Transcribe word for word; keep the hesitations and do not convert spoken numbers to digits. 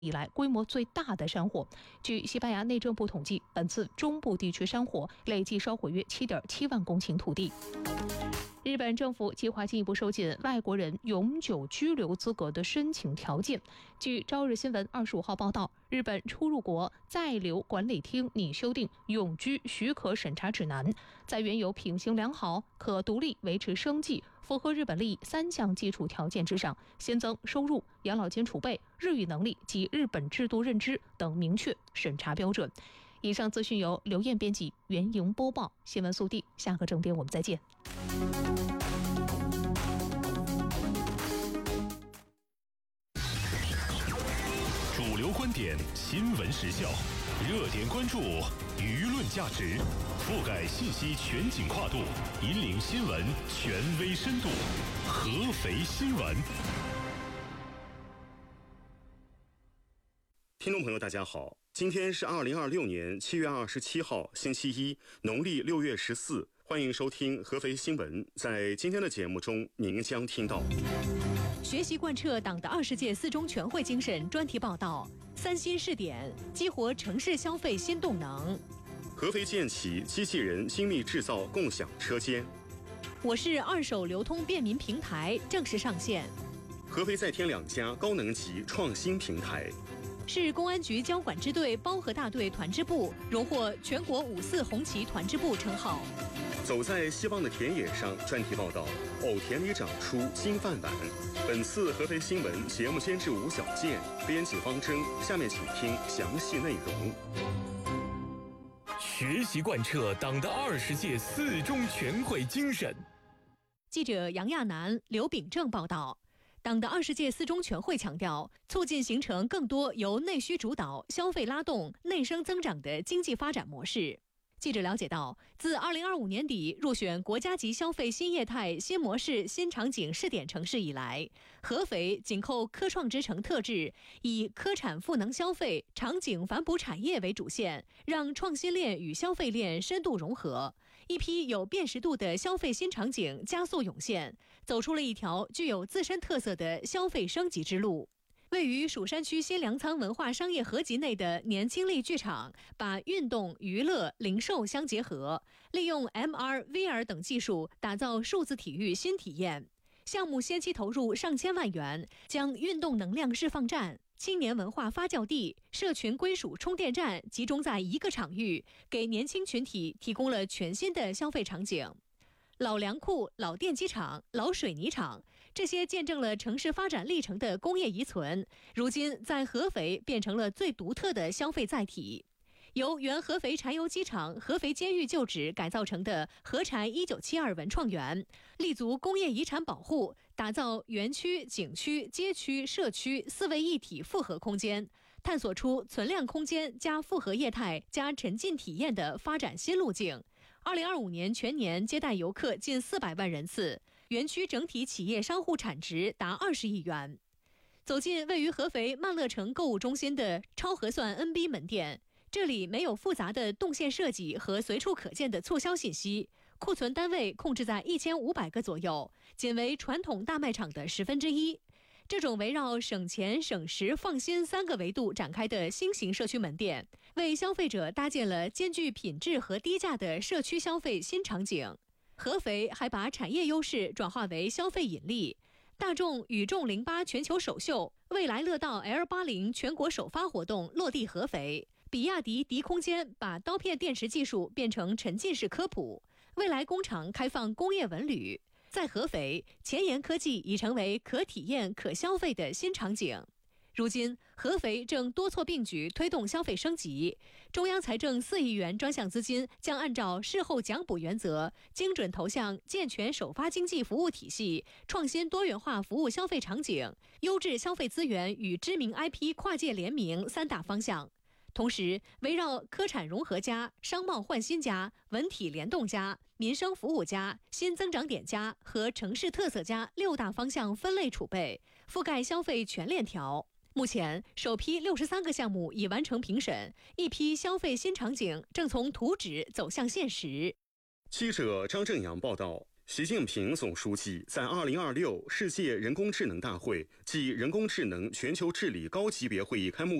以来规模最大的山火。据西班牙内政部统计，本次中部地区山火累计烧毁约 七点七万公顷土地。日本政府计划进一步收紧外国人永久居留资格的申请条件。据朝日新闻二十五号报道，日本出入国在留管理厅拟修订永居许可审查指南，在原有品行良好、可独立维持生计、符合日本利益三项基础条件之上，新增收入、养老金储备、日语能力及日本制度认知等明确审查标准。以上资讯由刘燕编辑，袁莹播报。新闻速递，下个正点我们再见。 主流观点，新闻时效，热点关注，舆论价值，覆盖信息全景跨度，引领新闻权威深度。合肥新闻。 听众朋友，大家好，今天是二零二六年七月二十七号，星期一，农历六月十四。欢迎收听合肥新闻。在今天的节目中，您将听到学习贯彻党的二十届四中全会精神专题报道，三新试点激活城市消费新动能。 合肥建起机器人精密制造共享车间。 我市二手流通便民平台正式上线。 合肥再添两家高能级创新平台。 市公安局交管支队包河大队团支部荣获全国五四红旗团支部称号。 走在希望的田野上专题报道，藕田里长出金饭碗。本次合肥新闻节目监制吴小健，编辑方征。下面请听详细内容。 学习贯彻党的二十届四中全会精神。 记者杨亚楠、刘秉正报道。党的二十届四中全会强调，促进形成更多由内需主导、消费拉动、内生增长的经济发展模式。记者了解到，自二零二五年底入选国家级消费新业态、新模式、新场景试点城市以来，合肥紧扣科创之城特质，以科产赋能消费、场景反哺产业为主线，让创新链与消费链深度融合，一批有辨识度的消费新场景加速涌现，走出了一条具有自身特色的消费升级之路。位于蜀山区新粮仓文化商业合集内的年轻力剧场，把运动、娱乐、零售相结合，利用 M R、V R 等技术打造数字体育新体验。项目先期投入上千万元，将运动能量释放站、青年文化发酵地、社群归属充电站集中在一个场域，给年轻群体提供了全新的消费场景。老粮库、老电机厂、老水泥厂，这些见证了城市发展历程的工业遗存，如今在合肥变成了最独特的消费载体。由原合肥柴油机厂、合肥监狱旧址改造成的合柴一九七二文创园，立足工业遗产保护，打造园区、景区、街区、社区四位一体复合空间，探索出存量空间加复合业态加沉浸体验的发展新路径。二零二五年全年接待游客近四百万人次，园区整体企业商户产值达二十亿元。走进位于合肥曼乐城购物中心的超合算 N B 门店，这里没有复杂的动线设计和随处可见的促销信息，库存单位控制在一千五百个左右，仅为传统大卖场的十分之一。这种围绕省钱、省时、放心三个维度展开的新型社区门店，为消费者搭建了兼具品质和低价的社区消费新场景。合肥还把产业优势转化为消费引力。大众宇众零八全球首秀、未来乐道 L 八十 全国首发活动落地合肥。比亚迪迪空间把刀片电池技术变成沉浸式科普。未来工厂开放工业文旅。在合肥，前沿科技已成为可体验、可消费的新场景。如今，合肥正多措并举推动消费升级。中央财政四亿元专项资金将按照事后奖补原则，精准投向健全首发经济服务体系、创新多元化服务消费场景、优质消费资源与知名 I P 跨界联名三大方向。同时，围绕科产融合加、商贸换新加、文体联动加、民生服务加、新增长点加和城市特色加六大方向分类储备，覆盖消费全链条。目前，首批六十三个项目已完成评审，一批消费新场景正从图纸走向现实。 记者张正阳报道。 习近平总书记在二零二六世界人工智能大会暨人工智能全球治理高级别会议开幕